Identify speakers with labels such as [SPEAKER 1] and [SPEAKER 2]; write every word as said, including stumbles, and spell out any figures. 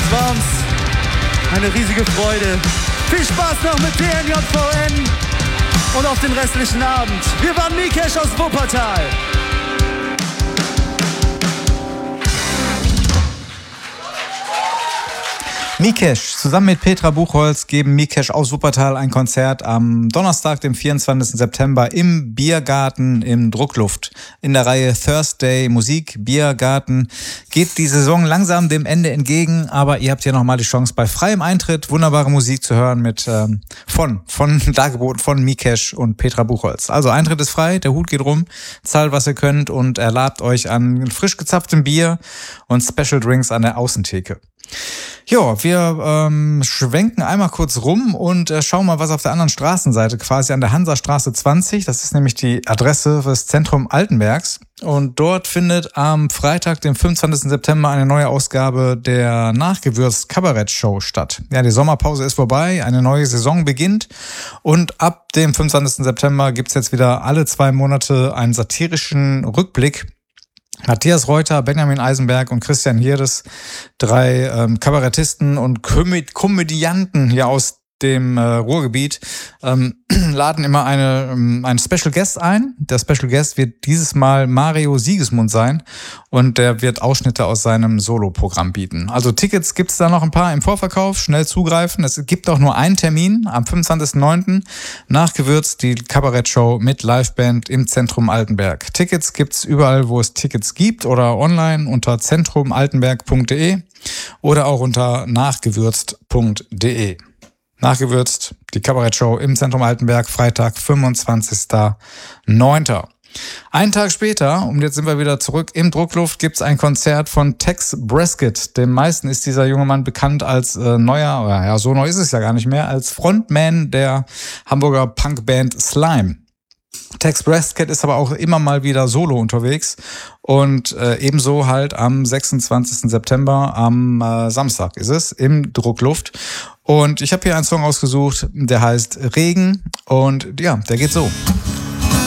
[SPEAKER 1] Es war uns eine riesige Freude. Viel Spaß noch mit D N J V N und auf den restlichen Abend. Wir waren Mikesh aus Wuppertal.
[SPEAKER 2] Mikesh zusammen mit Petra Buchholz geben Mikesh aus Wuppertal ein Konzert am Donnerstag, dem vierundzwanzigsten September im Biergarten im Druckluft. In der Reihe Thursday Musik Biergarten geht die Saison langsam dem Ende entgegen, aber ihr habt hier nochmal die Chance, bei freiem Eintritt wunderbare Musik zu hören mit ähm, von, von Dargeboten von Mikesh und Petra Buchholz. Also Eintritt ist frei, der Hut geht rum, zahlt was ihr könnt und erlabt euch an frisch gezapftem Bier und Special Drinks an der Außentheke. Ja, wir ähm, schwenken einmal kurz rum und äh, schauen mal, was auf der anderen Straßenseite, quasi an der Hansastraße zwanzig, das ist nämlich die Adresse des Zentrum Altenbergs. Und dort findet am Freitag, dem fünfundzwanzigsten September, eine neue Ausgabe der Nachgewürzt Kabarett-Show statt. Ja, die Sommerpause ist vorbei, eine neue Saison beginnt und ab dem fünfundzwanzigsten September gibt's jetzt wieder alle zwei Monate einen satirischen Rückblick. Matthias Reuter, Benjamin Eisenberg und Christian Hirdes, drei ähm, Kabarettisten und Komö- Komödianten hier aus dem äh, Ruhrgebiet, ähm, laden immer eine ähm, einen Special Guest ein. Der Special Guest wird dieses Mal Mario Siegesmund sein und der wird Ausschnitte aus seinem Soloprogramm bieten. Also Tickets gibt's da noch ein paar im Vorverkauf, schnell zugreifen. Es gibt auch nur einen Termin am fünfundzwanzigsten neunten Nachgewürzt, die Kabarettshow mit Liveband im Zentrum Altenberg. Tickets gibt's überall, wo es Tickets gibt oder online unter zentrum altenberg punkt de oder auch unter nachgewürzt punkt de. Nachgewürzt, die Kabarettshow im Zentrum Altenberg, Freitag, fünfundzwanzigsten neunten Einen Tag später, und jetzt sind wir wieder zurück im Druckluft, gibt's ein Konzert von Tex Bresket. Dem meisten ist dieser junge Mann bekannt als äh, neuer, oder ja, so neu ist es ja gar nicht mehr, als Frontman der Hamburger Punkband Slime. Tex Bresket ist aber auch immer mal wieder solo unterwegs und äh, ebenso halt am sechsundzwanzigsten September, am äh, Samstag ist es, im Druckluft. Und ich habe hier einen Song ausgesucht, der heißt Regen und ja, der geht so.